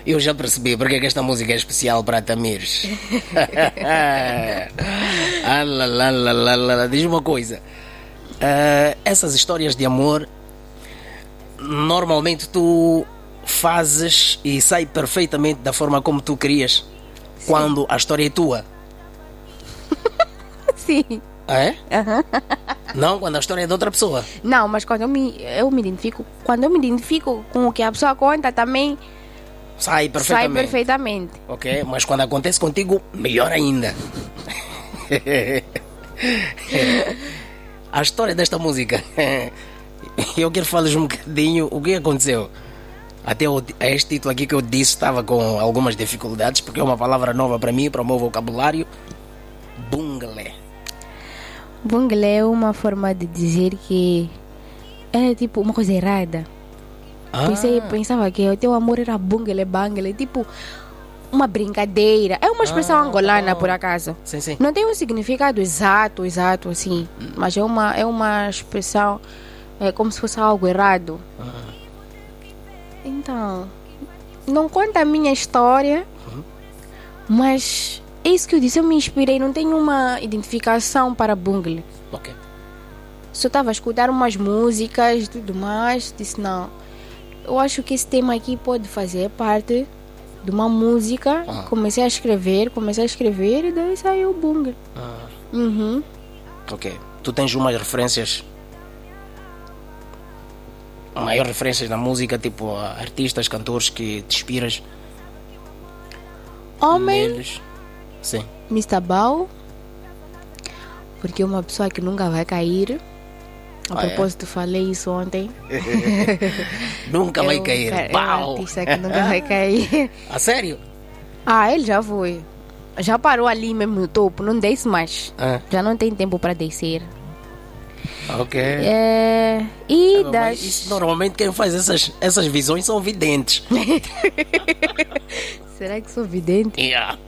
Eu já percebi porque é que esta música é especial para Tamires. Diz uma coisa. Essas histórias de amor, normalmente tu fazes e sai perfeitamente da forma como tu querias. Sim. Quando a história é tua. Sim. É? Não, quando a história é de outra pessoa. Não, mas quando eu me identifico, quando eu me identifico com o que a pessoa conta, também sai perfeitamente. Ok, mas quando acontece contigo, melhor ainda. A história desta música, eu quero falar um bocadinho o que aconteceu. Até este título aqui que eu disse estava com algumas dificuldades, porque é uma palavra nova para mim, para o meu vocabulário. Bungle. Bungle é uma forma de dizer que é tipo uma coisa errada. Pensava que o teu amor era bungle, bangle, tipo uma brincadeira. É uma expressão angolana, por acaso. Sim, sim. Não tem um significado exato assim, mas é uma expressão, é como se fosse algo errado. Então, não conta a minha história, mas é isso que eu disse, eu me inspirei, não tenho uma identificação para bungle. Ok. Só estava a escutar umas músicas e tudo mais, disse não, eu acho que esse tema aqui pode fazer parte de uma música. Comecei a escrever e daí saiu o bungle. Ok. Tu tens umas referências, maiores referências na música, tipo artistas, cantores que te inspiras? Homem neles? Sim. Mr. Bau, porque é uma pessoa que nunca vai cair. A propósito, falei isso ontem. Nunca vai cair. É um artista que nunca vai cair. A sério? Ele já foi. Já parou ali mesmo no topo, não desce mais. Já não tem tempo para descer. Ok. Isso, normalmente quem faz essas visões são videntes. Será que sou vidente? Yeah.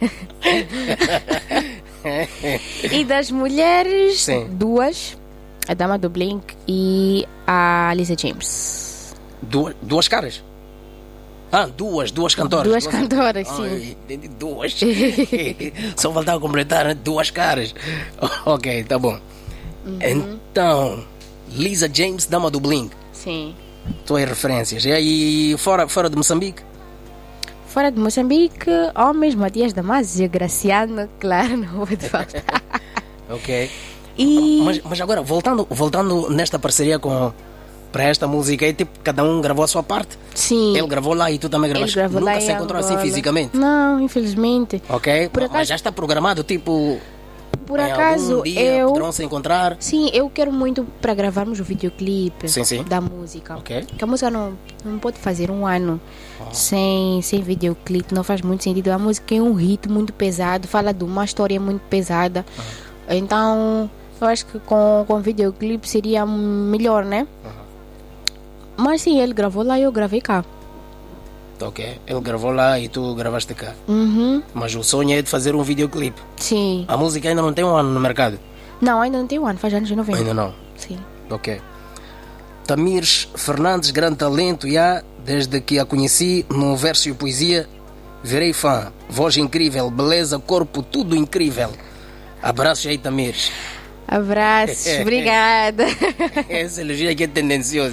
E das mulheres, sim, duas. A Dama do Blink e a Lisa James. Duas caras? Duas cantoras. Duas cantoras, sim. Duas. Só faltava completar duas caras. Ok, tá bom. Então, Lisa James, Dama do Blink. Sim. Tuas referências. E aí, fora de Moçambique? Fora de Moçambique, homens, Matias Damasio, Graciano, claro, não vou te faltar. Ok. Mas agora, voltando nesta parceria para esta música, é tipo, cada um gravou a sua parte? Sim. Ele gravou lá e tu também gravaste? Nunca se encontrou assim fisicamente? Não, infelizmente. Ok, mas já está programado, tipo... Por acaso, algum dia poderão se encontrar? Sim, eu quero muito para gravarmos o videoclipe da música. Okay. Porque a música não pode fazer um ano sem videoclipe, não faz muito sentido. A música é um hit muito pesado, fala de uma história muito pesada. Então, eu acho que com videoclipe seria melhor, né? Mas sim, ele gravou lá e eu gravei cá. Ok, ele gravou lá e tu gravaste cá. Mas o sonho é de fazer um videoclipe. Sim. A música ainda não tem um ano no mercado? Não, ainda não tem um ano, faz anos de 90. Ainda não? Sim. Ok. Tamires Fernandes, grande talento, desde que a conheci no verso e poesia, virei fã. Voz incrível, beleza, corpo, tudo incrível. Abraços aí, Tamires. Abraços, obrigada. Esse elogio aqui é tendencioso.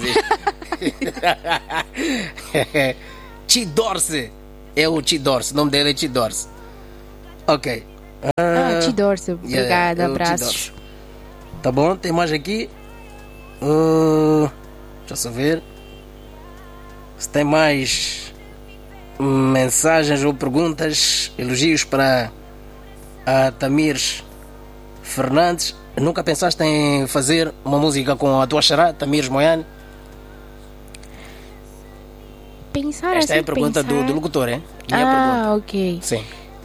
Tidorce. É o Tidorce. O nome dele é Tidorce. Ok. Tidorce. Obrigada, abraços. Tá bom, tem mais aqui. Deixa eu só ver se tem mais mensagens ou perguntas, elogios para a Tamires Fernandes. Nunca pensaste em fazer uma música com a tua xará, Tamires Moiane? Esta é a pergunta do locutor, é? Pergunta. Ok. Sim.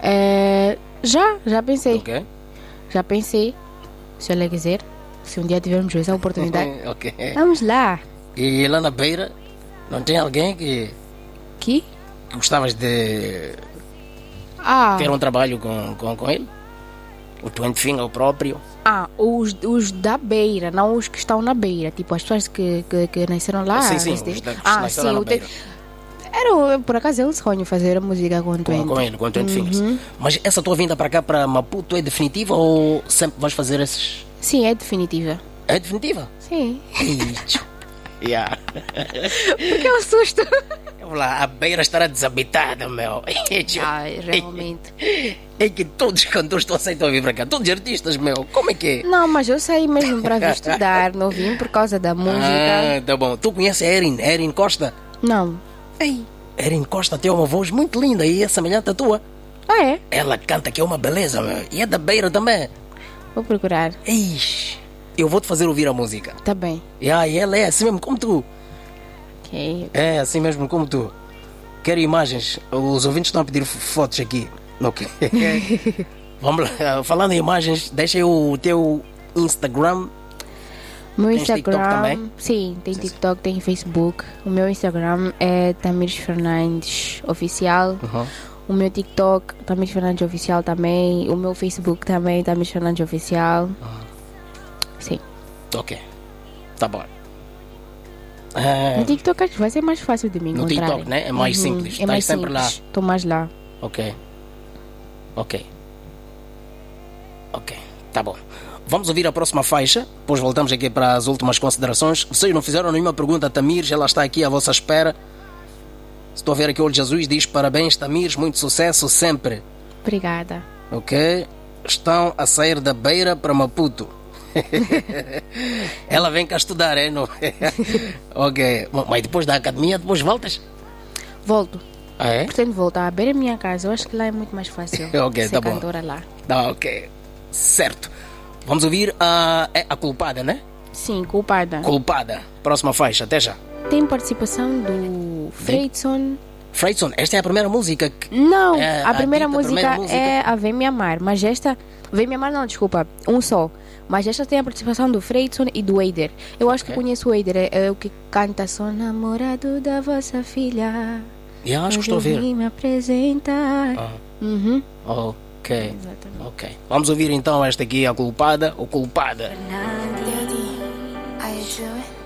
Já pensei. Ok. Já pensei. Se ela quiser, se um dia tivermos essa oportunidade. Ok. Vamos lá. E lá na Beira, não tem alguém que gostavas de ter um trabalho com ele? O Twenty Finger, o próprio? Os da Beira, não os que estão na Beira. Tipo, as pessoas que nasceram lá. Sim, os que nasceram na Beira. Por acaso é um sonho fazer a música com 20. Com ele, com 20 Fingers. Mas essa tua vinda para cá, para Maputo, é definitiva ou sempre vais fazer esses... Sim, é definitiva. É definitiva? Sim. Yeah. Porque é um susto. Vamos lá, a Beira estará desabitada, meu. Ai, realmente. É que todos os cantores estão aceitam vir para cá, todos os artistas, meu. Como é que é? Não, mas eu saí mesmo para vir estudar, não vim por causa da música. Tá bom. Tu conheces a Erin Costa? Não. Ei, Erin Costa tem uma voz muito linda e é semelhante à tua. Ah, é? Ela canta que é uma beleza, meu. E é da Beira também. Vou procurar. Ixi, eu vou-te fazer ouvir a música. Tá bem. E ela é assim mesmo como tu. Ok. É assim mesmo como tu. Quero imagens. Os ouvintes estão a pedir fotos aqui. Ok. Vamos lá. Falando em imagens, deixa aí o teu Instagram. Meu Tens Instagram. TikTok também? Sim, tem TikTok, tem Facebook. O meu Instagram é Tamires Fernandes Oficial. O meu TikTok, Tamires Fernandes Oficial também. O meu Facebook também, Tamires Fernandes Oficial. Sim. Ok. Tá bom. No TikTok acho que vai ser mais fácil de me No encontrar. TikTok, né? É mais simples. É Estás mais sempre simples. Estou mais lá. Ok. Tá bom. Vamos ouvir a próxima faixa. Depois voltamos aqui para as últimas considerações. Vocês não fizeram nenhuma pergunta a Tamires. Ela está aqui à vossa espera. Estou a ver aqui o Olho Jesus. Diz parabéns, Tamires. Muito sucesso sempre. Obrigada. Ok. Estão a sair da Beira para Maputo. Ela vem cá estudar, é? Não? Ok. Mas depois da academia, depois voltas? Volto. Ah, é? Pretendo voltar a beira a minha casa. Eu acho que lá é muito mais fácil. Ok, ser tá bom. cantora lá. Tá, ok. Certo. Vamos ouvir a Culpada, né? Sim, culpada. Culpada. Próxima faixa, até já. Tem participação do Freidson. Freidson, esta é a primeira música que... Não, É, a primeira dita música primeira música. é a Vem Me Amar. Mas esta... Vem Me Amar não, desculpa. Um só. Mas esta tem a participação do Freidson e do Eider. Eu acho que conheço o Eider. É o que canta Sou namorado da vossa filha. Acho que estou a Hoje eu ver. vim me apresentar. Uhum. Ok. Exatamente. Ok. Vamos ouvir então esta aqui, a Culpada ou Culpada. Lady, are you sure?